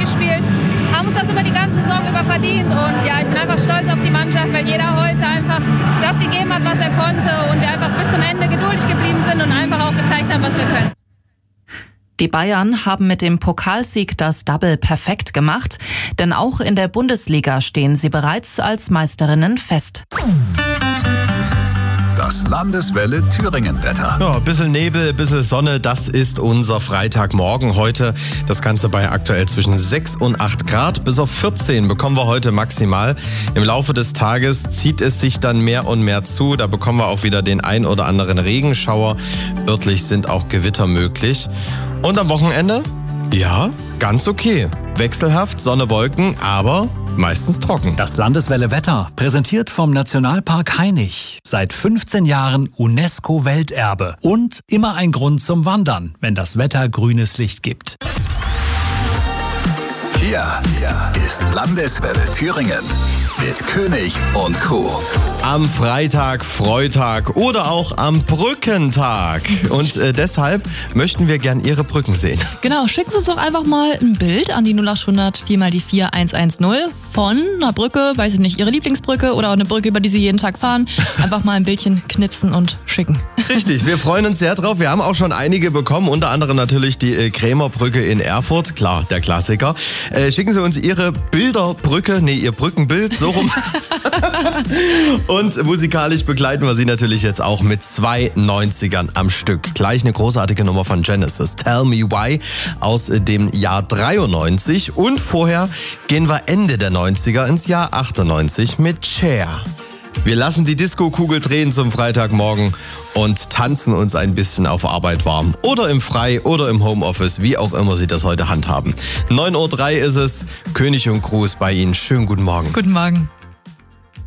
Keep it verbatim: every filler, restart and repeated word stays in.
gespielt, haben uns das über die ganze Saison über verdient und ja, ich bin einfach stolz auf die Mannschaft, weil jeder heute einfach das gegeben hat, was er konnte und wir einfach bis zum Ende geduldig geblieben sind und einfach auch gezeigt haben, was wir können. Die Bayern haben mit dem Pokalsieg das Double perfekt gemacht, denn auch in der Bundesliga stehen sie bereits als Meisterinnen fest. Das Landeswelle Thüringen-Wetter. Ja, ein bisschen Nebel, ein bisschen Sonne, das ist unser Freitagmorgen heute. Das Ganze bei aktuell zwischen sechs und acht Grad. Bis auf vierzehn bekommen wir heute maximal. Im Laufe des Tages zieht es sich dann mehr und mehr zu. Da bekommen wir auch wieder den ein oder anderen Regenschauer. Örtlich sind auch Gewitter möglich. Und am Wochenende? Ja, ganz okay. Wechselhaft, Sonne, Wolken, aber meistens trocken. Das Landeswelle Wetter, präsentiert vom Nationalpark Hainich. Seit fünfzehn Jahren UNESCO-Welterbe. Und immer ein Grund zum Wandern, wenn das Wetter grünes Licht gibt. Hier, hier ist Landeswelle Thüringen mit König und Crew. Am Freitag, Freitag oder auch am Brückentag. Und äh, deshalb möchten wir gern Ihre Brücken sehen. Genau, schicken Sie uns doch einfach mal ein Bild an die null acht hundert vier mal die vier eins eins null von einer Brücke, weiß ich nicht, Ihre Lieblingsbrücke oder auch eine Brücke, über die Sie jeden Tag fahren. Einfach mal ein Bildchen knipsen und schicken. Richtig, wir freuen uns sehr drauf. Wir haben auch schon einige bekommen, unter anderem natürlich die äh, Krämerbrücke in Erfurt. Klar, der Klassiker. Äh, schicken Sie uns Ihre Bilderbrücke, nee, Ihr Brückenbild, so rum. Und musikalisch begleiten wir Sie natürlich jetzt auch mit zwei neunzigern am Stück. Gleich eine großartige Nummer von Genesis, Tell Me Why, aus dem Jahr dreiundneunzig. Und vorher gehen wir Ende der neunziger ins Jahr achtundneunzig mit Cher. Wir lassen die Disco-Kugel drehen zum Freitagmorgen und tanzen uns ein bisschen auf Arbeit warm. Oder im Frei oder im Homeoffice, wie auch immer Sie das heute handhaben. neun Uhr drei ist es. König und Crew ist bei Ihnen. Schönen guten Morgen. Guten Morgen.